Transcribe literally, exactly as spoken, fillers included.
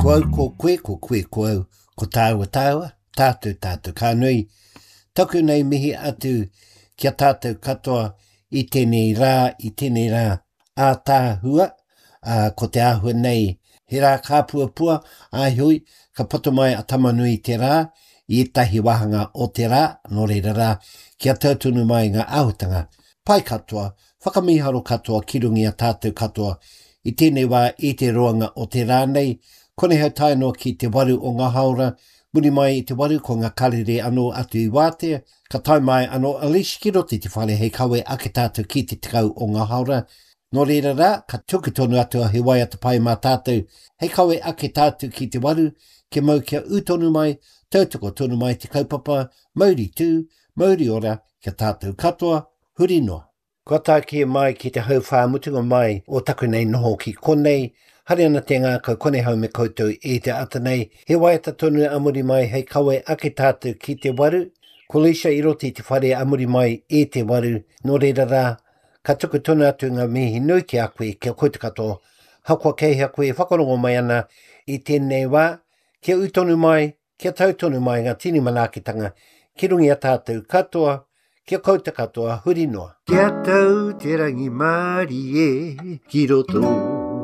au ko koe, ko koe ko au, ko tāua tāua, tātou tātou kā nui. Taku nei mihi atu kia tātou katoa i tēnei rā, i tēnei rā a tāhua, uh, ko te āhua nei, he rā kāpua pua, āhui, ka poto mai a tamanui te rā, i etahi wahanga o te rā, no reira rā, kia tautunu mai ngā ahutanga. Pai katoa, whakamiharo katoa, kirungi a tātou katoa, i tēnei wā i te roanga o te rā nei, kone hau tainoa ki te waru o ngā haura, muni mai i te waru ko ngā karere anō atu i wātea, ka tai mai anō alish ki roti te whare hei kawe ake tātou ki te tikau o ngā haura. No reira rā, ka tuku tonu atua he wai ata pai mā tātou, hei kawe ake tātou ki te waru, ke mau kia utonu mai, tautoko tonu mai te kaupapa, mauri tū, mauri ora, kia tātou katoa, huri noa. Kua tākia mai ki te hau whāmutunga mai o taku nei noho ki konei, hari ana te ngā kau kone hau me koutou e te ata nei, he waiata tonu amuri mai hei kawe ake tātou ki te waru, ko leisha i roti te whare amuri mai e te waru, no reira rā, ka tuku tonu atu ngā mihi nui ki a koe kia koutou katoa, haukua kei hea koe whakarongo mai ana i tēnei wā, kia utonu mai, kia tautonu mai ngā tini manakitanga, ki rungi a tātou katoa, kia koutou katoa huri noa. Kia tau te rangi Mārie, ki roto